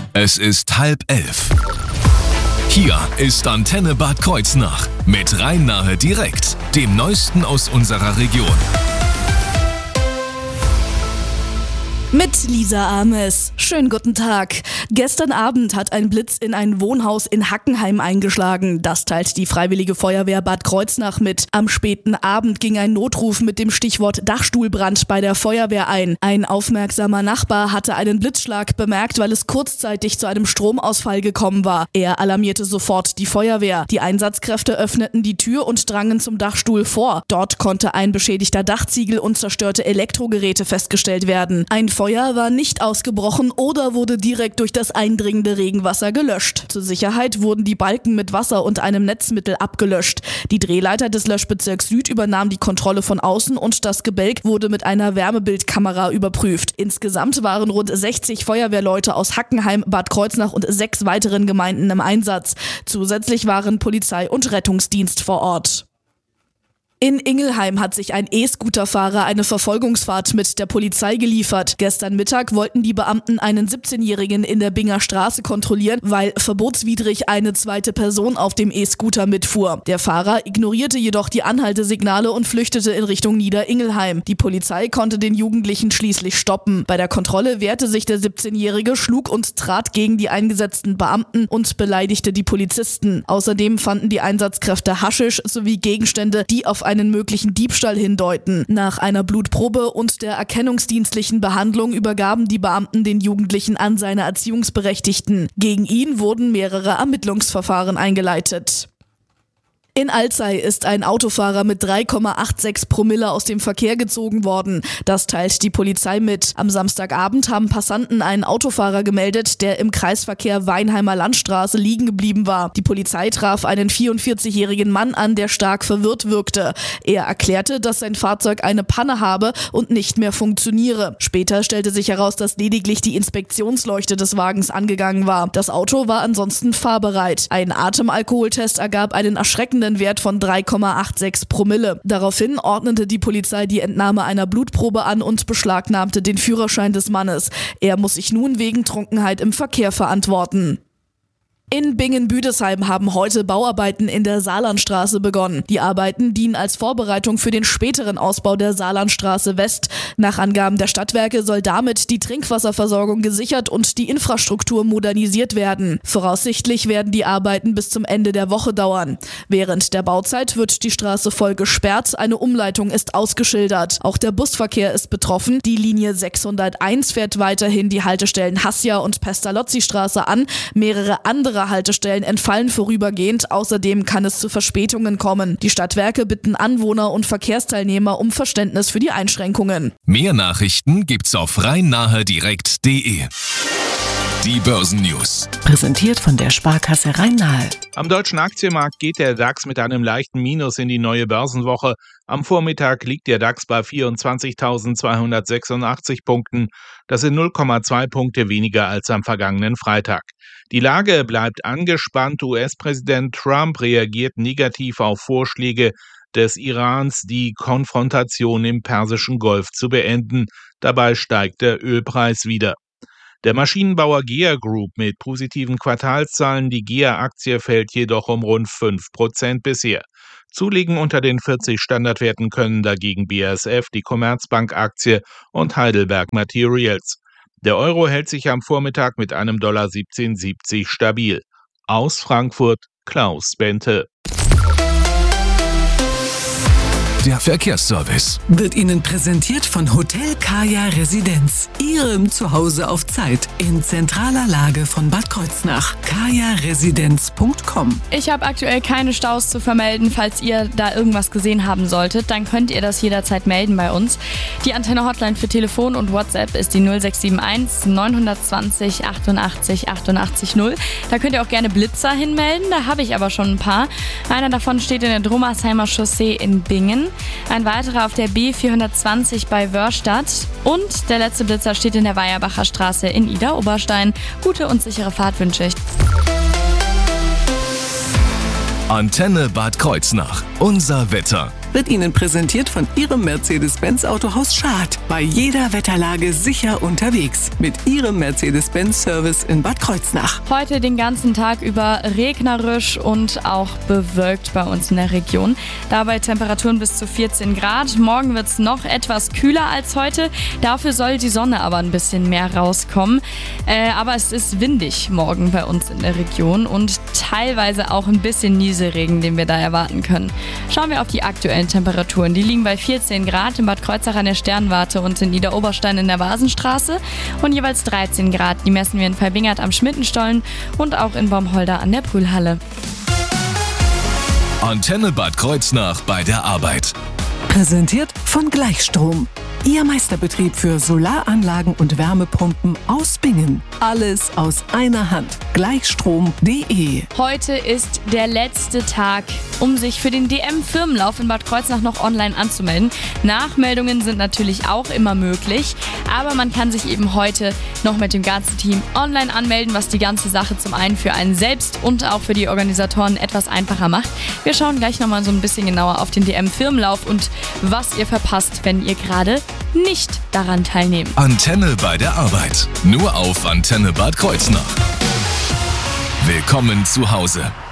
Es ist 10:30. Hier ist Antenne Bad Kreuznach mit Rhein-Nahe direkt, dem Neuesten aus unserer Region. Mit Lisa Ames. Schönen guten Tag. Gestern Abend hat ein Blitz in ein Wohnhaus in Hackenheim eingeschlagen. Das teilt die Freiwillige Feuerwehr Bad Kreuznach mit. Am späten Abend ging ein Notruf mit dem Stichwort Dachstuhlbrand bei der Feuerwehr ein. Ein aufmerksamer Nachbar hatte einen Blitzschlag bemerkt, weil es kurzzeitig zu einem Stromausfall gekommen war. Er alarmierte sofort die Feuerwehr. Die Einsatzkräfte öffneten die Tür und drangen zum Dachstuhl vor. Dort konnte ein beschädigter Dachziegel und zerstörte Elektrogeräte festgestellt werden. Ein Feuer war nicht ausgebrochen oder wurde direkt durch das eindringende Regenwasser gelöscht. Zur Sicherheit wurden die Balken mit Wasser und einem Netzmittel abgelöscht. Die Drehleiter des Löschbezirks Süd übernahm die Kontrolle von außen und das Gebälk wurde mit einer Wärmebildkamera überprüft. Insgesamt waren rund 60 Feuerwehrleute aus Hackenheim, Bad Kreuznach und 6 weiteren Gemeinden im Einsatz. Zusätzlich waren Polizei und Rettungsdienst vor Ort. In Ingelheim hat sich ein E-Scooter-Fahrer eine Verfolgungsfahrt mit der Polizei geliefert. Gestern Mittag wollten die Beamten einen 17-Jährigen in der Binger Straße kontrollieren, weil verbotswidrig eine zweite Person auf dem E-Scooter mitfuhr. Der Fahrer ignorierte jedoch die Anhaltesignale und flüchtete in Richtung Nieder-Ingelheim. Die Polizei konnte den Jugendlichen schließlich stoppen. Bei der Kontrolle wehrte sich der 17-Jährige, schlug und trat gegen die eingesetzten Beamten und beleidigte die Polizisten. Außerdem fanden die Einsatzkräfte Haschisch sowie Gegenstände, die auf einen möglichen Diebstahl hindeuten. Nach einer Blutprobe und der erkennungsdienstlichen Behandlung übergaben die Beamten den Jugendlichen an seine Erziehungsberechtigten. Gegen ihn wurden mehrere Ermittlungsverfahren eingeleitet. In Alzey ist ein Autofahrer mit 3,86 Promille aus dem Verkehr gezogen worden. Das teilt die Polizei mit. Am Samstagabend haben Passanten einen Autofahrer gemeldet, der im Kreisverkehr Weinheimer Landstraße liegen geblieben war. Die Polizei traf einen 44-jährigen Mann an, der stark verwirrt wirkte. Er erklärte, dass sein Fahrzeug eine Panne habe und nicht mehr funktioniere. Später stellte sich heraus, dass lediglich die Inspektionsleuchte des Wagens angegangen war. Das Auto war ansonsten fahrbereit. Ein Atemalkoholtest ergab einen erschreckenden Wert von 3,86 Promille. Daraufhin ordnete die Polizei die Entnahme einer Blutprobe an und beschlagnahmte den Führerschein des Mannes. Er muss sich nun wegen Trunkenheit im Verkehr verantworten. In Bingen-Büdesheim haben heute Bauarbeiten in der Saarlandstraße begonnen. Die Arbeiten dienen als Vorbereitung für den späteren Ausbau der Saarlandstraße West. Nach Angaben der Stadtwerke soll damit die Trinkwasserversorgung gesichert und die Infrastruktur modernisiert werden. Voraussichtlich werden die Arbeiten bis zum Ende der Woche dauern. Während der Bauzeit wird die Straße voll gesperrt, eine Umleitung ist ausgeschildert. Auch der Busverkehr ist betroffen. Die Linie 601 fährt weiterhin die Haltestellen Hassia und Pestalozzi-Straße an. Mehrere andere Haltestellen entfallen vorübergehend, außerdem kann es zu Verspätungen kommen. Die Stadtwerke bitten Anwohner und Verkehrsteilnehmer um Verständnis für die Einschränkungen. Mehr Nachrichten gibt's auf rheinnahedirekt.de. Die Börsennews. Präsentiert von der Sparkasse Rhein-Nahe. Am deutschen Aktienmarkt geht der DAX mit einem leichten Minus in die neue Börsenwoche. Am Vormittag liegt der DAX bei 24.286 Punkten. Das sind 0,2 Punkte weniger als am vergangenen Freitag. Die Lage bleibt angespannt. US-Präsident Trump reagiert negativ auf Vorschläge des Irans, die Konfrontation im Persischen Golf zu beenden. Dabei steigt der Ölpreis wieder. Der Maschinenbauer GEA Group mit positiven Quartalszahlen, die GEA-Aktie fällt jedoch um rund 5% bisher. Zulegen unter den 40 Standardwerten können dagegen BASF, die Commerzbank-Aktie und Heidelberg Materials. Der Euro hält sich am Vormittag mit einem $17,70 stabil. Aus Frankfurt, Klaus Bente. Der Verkehrsservice Wird Ihnen präsentiert von Hotel Kaya Residenz. Ihrem Zuhause auf Zeit in zentraler Lage von Bad Kreuznach. kajaresidenz.com. Ich habe aktuell keine Staus zu vermelden. Falls ihr da irgendwas gesehen haben solltet, dann könnt ihr das jederzeit melden bei uns. Die Antenne-Hotline für Telefon und WhatsApp ist die 0671 920 88 88 0. Da könnt ihr auch gerne Blitzer hinmelden. Da habe ich aber schon ein paar. Einer davon steht in der Drummersheimer Chaussee in Bingen. Ein weiterer auf der B420 bei Wörstadt. Und der letzte Blitzer steht in der Weierbacher Straße in Idar-Oberstein. Gute und sichere Fahrt wünsche ich. Antenne Bad Kreuznach. Unser Wetter. wird Ihnen präsentiert von Ihrem Mercedes-Benz Autohaus Schad. Bei jeder Wetterlage sicher unterwegs mit Ihrem Mercedes-Benz Service in Bad Kreuznach. Heute den ganzen Tag über regnerisch und auch bewölkt bei uns in der Region. Dabei Temperaturen bis zu 14 Grad. Morgen wird es noch etwas kühler als heute. Dafür soll die Sonne aber ein bisschen mehr rauskommen. Aber es ist windig morgen bei uns in der Region und teilweise auch ein bisschen Nieselregen, den wir da erwarten können. Schauen wir auf die aktuellen Temperaturen. Die liegen bei 14 Grad in Bad Kreuznach an der Sternwarte und in Niederoberstein in der Vasenstraße und jeweils 13 Grad. Die messen wir in Feibingert am Schmittenstollen und auch in Baumholder an der Brühlhalle. Antenne Bad Kreuznach bei der Arbeit. Präsentiert von Gleichstrom. Ihr Meisterbetrieb für Solaranlagen und Wärmepumpen aus Bingen. Alles aus einer Hand. Gleichstrom.de. Heute ist der letzte Tag, um sich für den DM-Firmenlauf in Bad Kreuznach noch online anzumelden. Nachmeldungen sind natürlich auch immer möglich, aber man kann sich eben heute noch mit dem ganzen Team online anmelden, was die ganze Sache zum einen für einen selbst und auch für die Organisatoren etwas einfacher macht. Wir schauen gleich nochmal so ein bisschen genauer auf den DM-Firmenlauf und was ihr verpasst, wenn ihr gerade nicht daran teilnehmt. Antenne bei der Arbeit. Nur auf Antenne Bad Kreuznach. Willkommen zu Hause.